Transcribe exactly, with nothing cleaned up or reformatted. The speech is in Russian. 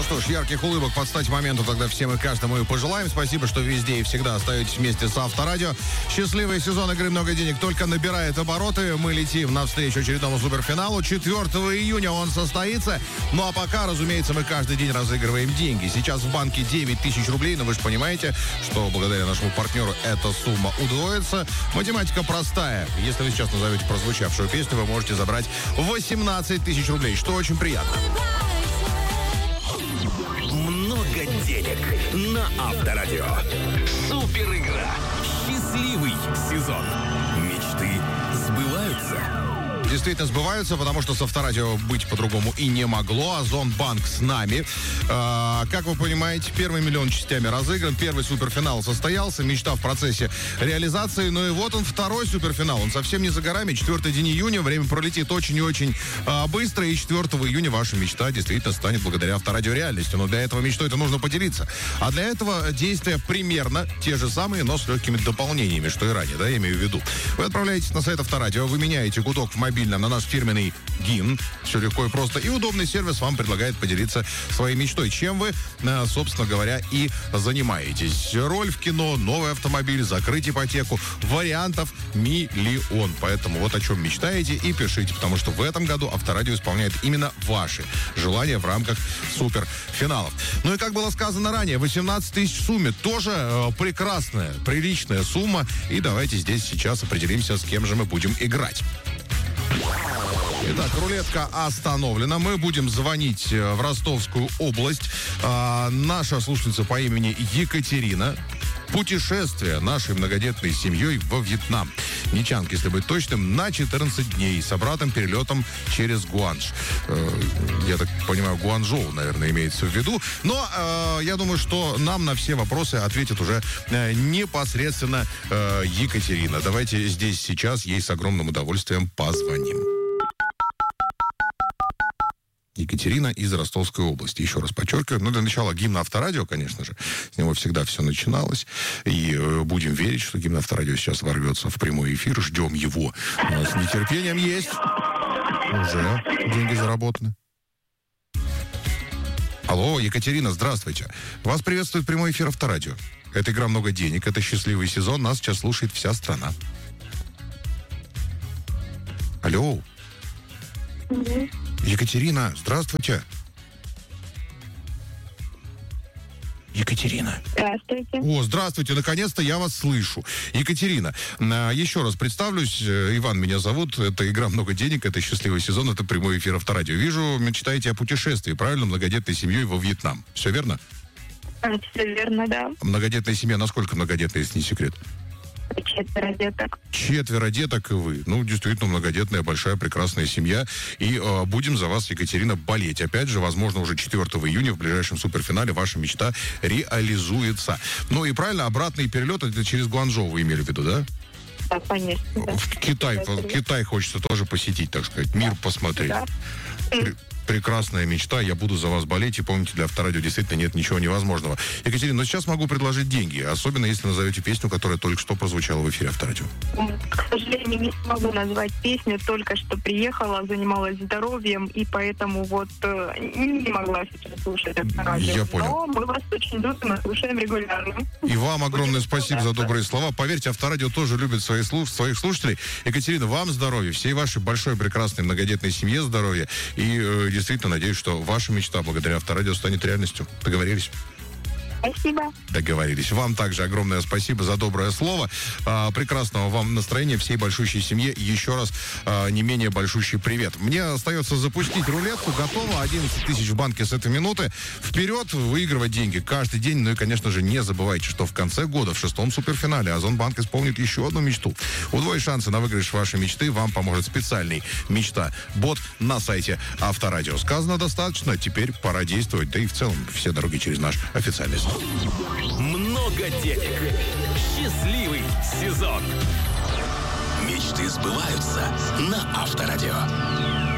Что ж, ярких улыбок под стать моменту тогда всем и каждому и пожелаем. Спасибо, что везде и всегда остаетесь вместе с Авторадио. Счастливый сезон игры «Много денег» только набирает обороты. Мы летим навстречу очередному суперфиналу. четвёртого июня он состоится. Ну а пока, разумеется, мы каждый день разыгрываем деньги. Сейчас в банке девять тысяч рублей, но вы же понимаете, что благодаря нашему партнеру эта сумма удвоится. Математика простая. Если вы сейчас назовете прозвучавшую песню, вы можете забрать восемнадцать тысяч рублей, что очень приятно. Много денег на Авторадио. Супер игра. Счастливый сезон. Мечты сбываются. Действительно сбываются, потому что с Авторадио быть по-другому и не могло. Озонбанк с нами. А, как вы понимаете, первый миллион частями разыгран. Первый суперфинал состоялся. Мечта в процессе реализации. Ну и вот он, второй суперфинал. Он совсем не за горами. четвёртый день июня. Время пролетит очень и очень а, быстро. И четвёртого июня ваша мечта действительно станет благодаря Авторадио реальностью. Но для этого мечтой это нужно поделиться. А для этого действия примерно те же самые, но с легкими дополнениями, что и ранее, да, я имею в виду. Вы отправляетесь на сайт Авторадио, вы меняете гудок в мобильном на наш фирменный гимн. Все легко и просто. И удобный сервис вам предлагает поделиться своей мечтой, чем вы, собственно говоря, и занимаетесь. Роль в кино, новый автомобиль, закрыть ипотеку. Вариантов миллион. Поэтому вот о чем мечтаете и пишите, потому что в этом году Авторадио исполняет именно ваши желания в рамках суперфиналов. Ну и как было сказано ранее, восемнадцать тысяч в сумме. Тоже э, прекрасная, приличная сумма. И давайте здесь сейчас определимся, с кем же мы будем играть. Итак, рулетка остановлена. Мы будем звонить в Ростовскую область. А, наша слушательница по имени Екатерина. Путешествие нашей многодетной семьей во Вьетнам. Ничанг, если быть точным, на четырнадцать дней с обратным перелетом через Гуанж. Э, я так понимаю, Гуанчжоу, наверное, имеется в виду. Но э, я думаю, что нам на все вопросы ответит уже э, непосредственно э, Екатерина. Давайте здесь сейчас ей с огромным удовольствием позвоним. Екатерина из Ростовской области. Еще раз подчеркиваю. Ну, для начала гимн Авторадио, конечно же. С него всегда все начиналось. И э, будем верить, что гимн Авторадио сейчас ворвется в прямой эфир. Ждем его. У нас с нетерпением есть. Уже деньги заработаны. Алло, Екатерина, здравствуйте. Вас приветствует прямой эфир Авторадио. Это игра «Много денег». Это счастливый сезон. Нас сейчас слушает вся страна. Алло. Екатерина, здравствуйте. Екатерина. Здравствуйте. О, здравствуйте, наконец-то я вас слышу. Екатерина, еще раз представлюсь, Иван меня зовут, это игра «Много денег», это счастливый сезон, это прямой эфир Авторадио. Вижу, мечтаете о путешествии, правильно, многодетной семьей во Вьетнам. Все верно? Все верно, да. Многодетная семья, насколько многодетная, если не секрет? Четверо деток. Четверо деток и вы. Ну, действительно, многодетная, большая, прекрасная семья. И э, будем за вас, Екатерина, болеть. Опять же, возможно, уже четвёртого июня в ближайшем суперфинале ваша мечта реализуется. Ну и правильно, обратный перелет это через Гуанчжоу вы имели в виду, да? Да, конечно. Да. В Китай, в Китай хочется тоже посетить, так сказать, мир посмотреть. Да. Пр- прекрасная мечта, я буду за вас болеть. И помните, для Авторадио действительно нет ничего невозможного. Екатерина, но сейчас могу предложить деньги, особенно если назовете песню, которая только что прозвучала в эфире Авторадио. К сожалению, не смогу назвать песню, только что приехала, занималась здоровьем, и поэтому вот э, не могла сейчас слушать Авторадио. Я понял. Но мы вас очень любим и слушаем регулярно. И вам огромное спасибо за добрые слова. Поверьте, Авторадио тоже любит своих, слуш... своих слушателей. Екатерина, вам здоровья, всей вашей большой, прекрасной, многодетной семье здоровья. И э, действительно надеюсь, что ваша мечта благодаря Авторадио станет реальностью. Договорились? Спасибо. Договорились. Вам также огромное спасибо за доброе слово. А, прекрасного вам настроения, всей большущей семье. Еще раз а, не менее большущий привет. Мне остается запустить рулетку. Готово. одиннадцать тысяч в банке с этой минуты. Вперед, выигрывать деньги каждый день. Ну и, конечно же, не забывайте, что в конце года, в шестом суперфинале, Озонбанк исполнит еще одну мечту. Удвоить шансы на выигрыш вашей мечты вам поможет специальный мечта-бот на сайте Авторадио. Сказано достаточно. Теперь пора действовать. Да и в целом все дороги через наш официальный сайт. Много денег. Счастливый сезон. Мечты сбываются на Авторадио.